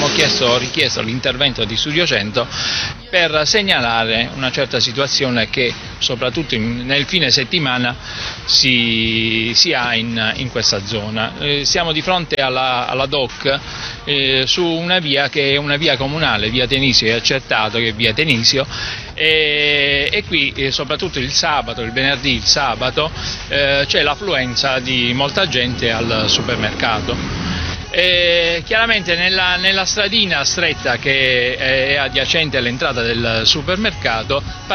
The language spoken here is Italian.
richiesto l'intervento di Studio 100 per segnalare una certa situazione che soprattutto nel fine settimana si ha in questa zona. Siamo di fronte alla DOC su una via che è una via comunale, via Tenisio, è accertato che è via Tenisio, e qui soprattutto il sabato, il venerdì, il sabato c'è l'affluenza di molta gente al supermercato. Chiaramente nella stradina stretta che è adiacente all'entrata del supermercato